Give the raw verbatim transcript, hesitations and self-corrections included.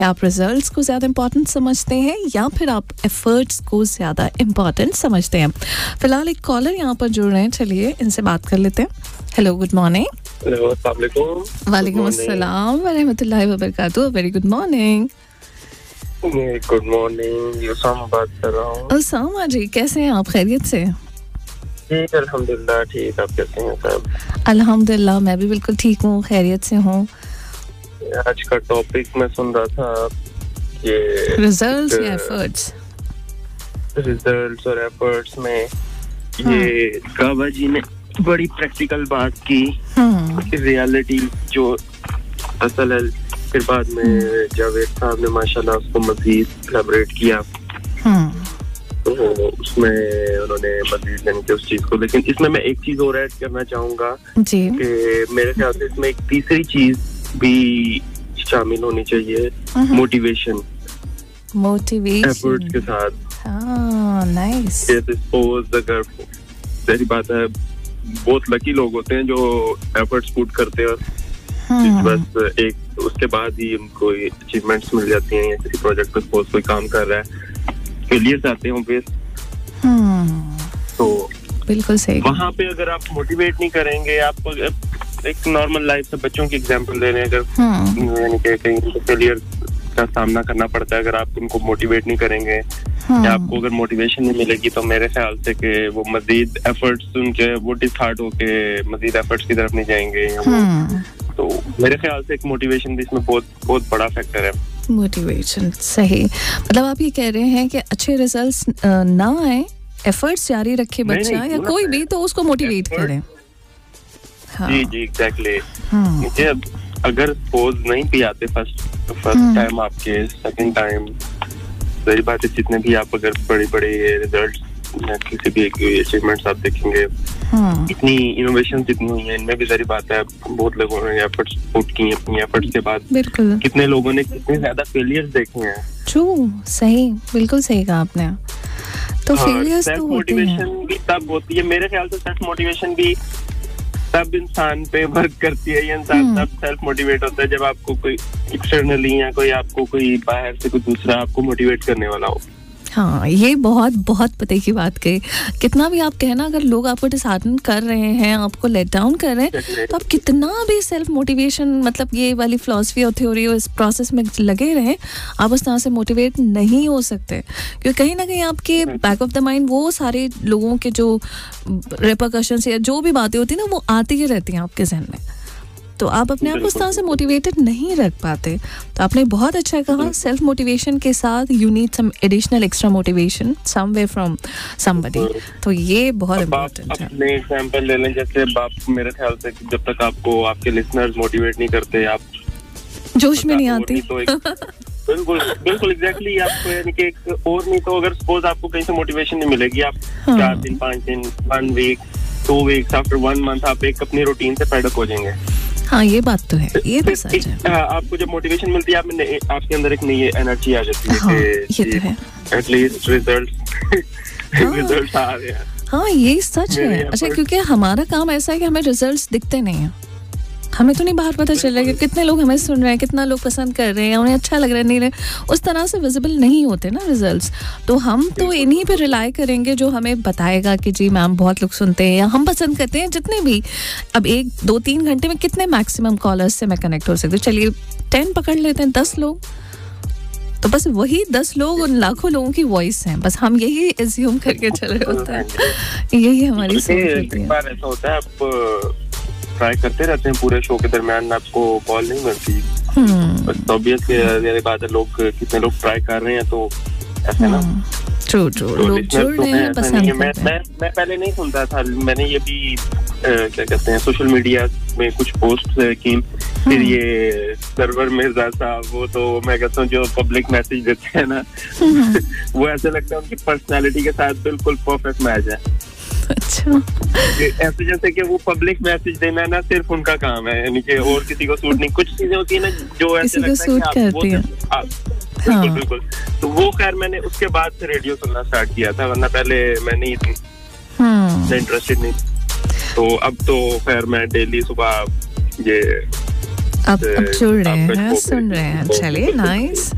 आप रिजल्ट्स को ज़्यादा इम्पॉर्टेंट समझते हैं या फिर आप एफर्ट्स को ज़्यादा इम्पॉर्टेंट समझते हैं? फिलहाल एक कॉलर यहाँ पर जुड़ रहे हैं, चलिए इनसे बात कर लेते हैं। Hello, good morning. हेलो, अस्सलाम वालेकुम। वालेकुम अस्सलाम व रहमतुल्लाहि व बरकातुहू। Very good morning. Good morning, Usama बात कर रहा हूँ। उसामा जी, कैसे हैं आप? खैरियत से? ठीक, अल्हम्दुलिल्लाह ठीक। आप कैसे हैं साहब? अल्हम्दुलिल्लाह, मैं भी बिल्कुल ठीक हूँ, खैरियत से हूँ। आज का टॉपिक मैं सुन रहा था कि रिजल्ट्स या एफर्ट्स। रिजल्ट्स और एफर्ट्स में ये काबा जी ने बड़ी प्रैक्टिकल बात की, रियलिटी जो असल है। फिर बाद में जावेद साहब ने माशाल्लाह उसको मजीद एलैबोरेट किया, तो उसमें उन्होंने मजीद यानी कि उस चीज को, लेकिन इसमें मैं एक चीज और ऐड करना चाहूंगा कि मेरे ख्याल से इसमें एक तीसरी चीज भी शामिल होनी चाहिए, मोटिवेशन। मोटिवेशन एफर्ट्स के साथ। हाँ, नाइस। सपोज अगर सही बात है, बहुत लकी लोग होते हैं जो एफर्ट्स पुट करते हैं और बस एक उसके बाद ही उनको अचीवमेंट्स मिल जाती हैं, या किसी प्रोजेक्ट पर सपोज कोई काम कर रहा है, फेलियर्स आते हैं ऑब्वियस। तो बिल्कुल सही। वहाँ पे अगर आप मोटिवेट नहीं करेंगे, आप एक नॉर्मल लाइफ से बच्चों की एग्जांपल दे रहे हैं, अगर यानी कि कहीं फेलियर का सामना करना पड़ता है, अगर आप उनको मोटिवेट नहीं करेंगे या आपको अगर मोटिवेशन नहीं मिलेगी, तो मेरे ख्याल से कि वो मजीद एफर्ट्स उनके वो डिसहार्ट होके मजीद एफर्ट्स की तरफ नहीं जाएंगे। तो मेरे ख्याल से एक मोटिवेशन भी इसमें बहुत बहुत बड़ा फैक्टर है। मोटिवेशन, सही। मतलब आप ये कह रहे हैं कि अच्छे रिजल्ट्स ना आए, एफर्ट्स जारी रखे बच्चा या कोई भी, तो उसको मोटिवेट करें। हाँ। जी जी एग्जैक्टली। मुझे अगर सपोज नहीं भी आते फर्स्ट फर्स्ट टाइम आपके, सेकंड टाइम, सही बात है, जितने भी आप अगर बड़े बड़े रिजल्ट्स या किसी भी अचीवमेंट्स आप देखेंगे, इतनी इनोवेशन जितनी हुई है, इनमें भी सारी बात है, बहुत लोगों ने एफर्ट्स पुट की हैं, अपनी एफर्ट्स के बाद कितने लोगों ने कितने ज्यादा फेलियर्स देखे हैं। ट्रू, सही, बिल्कुल सही कहा आपने। तो फेलियर्स तो होते हैं। मोटिवेशन भी तब होती है मेरे ख्याल से, सेल्फ मोटिवेशन भी तब इंसान पे वर्क करती है, ये इंसान तब सेल्फ मोटिवेट होता है जब आपको कोई एक्सटर्नली या कोई आपको कोई बाहर से कोई दूसरा आपको मोटिवेट करने वाला हो। हाँ, ये बहुत बहुत पते की बात कही। कितना भी आप कहना, अगर लोग आपको डिसहार्टन कर रहे हैं, आपको लेट डाउन कर रहे हैं, तो आप कितना भी सेल्फ मोटिवेशन, मतलब ये वाली फिलॉसफी और थ्योरी और इस प्रोसेस में लगे रहें, आप उस तरह से मोटिवेट नहीं हो सकते, क्योंकि कहीं ना कहीं आपके बैक ऑफ द माइंड वो सारे लोगों के जो रिपरकशंस या जो भी बातें होती हैं ना, वो आती ही रहती हैं आपके जहन में, तो आप अपने आप को उस तरह से मोटिवेटेड नहीं रख पाते। तो आपने बहुत अच्छा कहा, सेल्फ मोटिवेशन के साथ you need some additional extra motivation somewhere from somebody. तो ये बहुत इम्पोर्टेंट है। अपने एग्जांपल ले लें, जैसे आप, मेरे ख्याल से जब तक आपको आपके लिसनर्स मोटिवेट नहीं करते, आप जोश में नहीं आती। तो बिल्कुल बिल्कुल एग्जैक्टली। आपको यानी कि एक और नहीं तो अगर सपोज आपको कहीं से मोटिवेशन नहीं मिलेगी, आप चार दिन पाँच दिन one week two weeks after one month आप एक अपनी रूटीन से फेड अप हो जाएंगे। हाँ, ये बात तो है, ये तो सच है। आपको जब मोटिवेशन मिलती है, आप में आपके अंदर एक नई एनर्जी आ जाती है। हाँ, ये तो है। एटलीस्ट रिजल्ट्स रिजल्ट्स आ रहे हैं। हाँ, ये सच है। अच्छा, क्योंकि हमारा काम ऐसा है कि हमें रिजल्ट्स दिखते नहीं हैं, हमें तो नहीं बाहर पता चल रहा है कि कितने लोग हमें सुन रहे हैं, कितना लोग पसंद कर रहे हैं, उन्हें अच्छा लग रहा है, नहीं रहे, उस तरह से विजिबल नहीं होते ना रिजल्ट्स। तो हम तो इन्हीं पे रिलाई करेंगे जो हमें बताएगा कि जी मैम बहुत लोग सुनते हैं या हम पसंद करते हैं। जितने भी, अब एक दो तीन घंटे में कितने मैक्सिमम कॉलर्स से मैं कनेक्ट हो सकती हूँ? चलिए टेन पकड़ लेते हैं, दस लोग, तो बस वही दस लोग उन लाखों लोगों की वॉइस हैं, बस हम यही एज्यूम करके चल रहे होते हैं, यही हमारी सोच होती है। ऐसा होता है, आप ट्राई करते रहते हैं पूरे शो के दरमियान, आपको कॉल नहीं मिलती, बस ऑब्वियसली बात है, लोग कितने लोग ट्राई कर रहे हैं, तो ऐसे ना ट्रू ट्रू लोग जुड़ रहे हैं, पसंद करते हैं। मैं मैं मैं पहले नहीं सुनता था, मैंने ये भी क्या कहते हैं सोशल मीडिया में कुछ पोस्ट की, फिर ये सर्वर मिर्जा साहब, वो तो मैं कहता हूँ जो पब्लिक मैसेज देते हैं ना, वो ऐसे लगता है उनकी पर्सनालिटी के साथ बिल्कुल परफेक्ट मैच है। अच्छा, ऐसे जैसे कि वो पब्लिक मैसेज देना ना सिर्फ उनका काम है, यानी कि और किसी को सूट नहीं। कुछ चीजें होती है ना जो ऐसे लगता है कि आप बिल्कुल बिल्कुल। तो वो खैर मैंने उसके बाद से रेडियो सुनना स्टार्ट किया था, वरना पहले मैं नहीं थी, मैं इंटरेस्टेड नहीं। तो अब तो खैर मैं डेली सुबह ये अब अब जुड़ रहे हैं, सुन रहे हैं। चलिए, नाइस।